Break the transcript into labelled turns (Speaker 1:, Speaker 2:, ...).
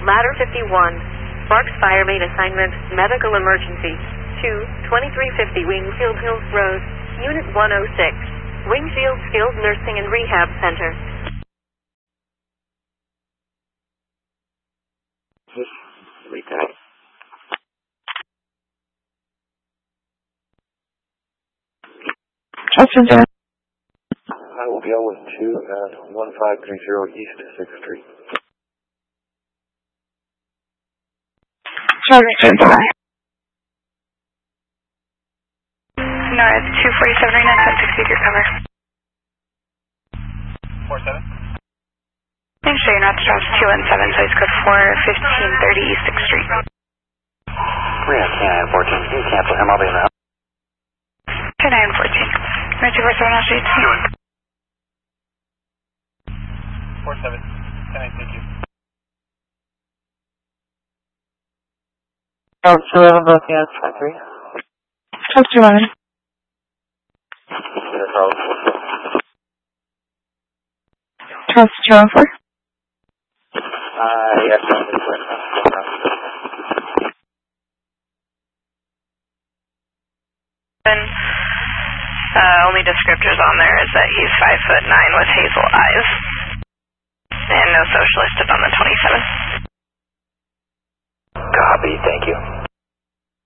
Speaker 1: Ladder 51. Sparks Fire Main Assignment, Medical Emergency. 2350 Wingfield Hills Road, Unit 106. Wingfield Skilled Nursing and Rehab Center.
Speaker 2: Lieutenant.
Speaker 3: Lieutenant.
Speaker 2: I will be on with 2 at 1530 East 6th Street.
Speaker 3: Charlie, stand by.
Speaker 4: No, it's 247 right now, 1060 your cover.
Speaker 5: 47?
Speaker 4: Make sure you're not to 217, please code 41530 East 6th Street.
Speaker 5: 3 on K914, can you cancel him? I'll be in the house.
Speaker 4: 2914. 247 on street.
Speaker 5: 47, 10, thank you.
Speaker 3: Oh, 211 both, yeah, it's 53. Talk to Ryan. Trust 214.
Speaker 2: Yes,
Speaker 4: Only descriptors on there is that he's 5'9" with hazel eyes. And no social listed on the 27th.
Speaker 2: Copy, thank you.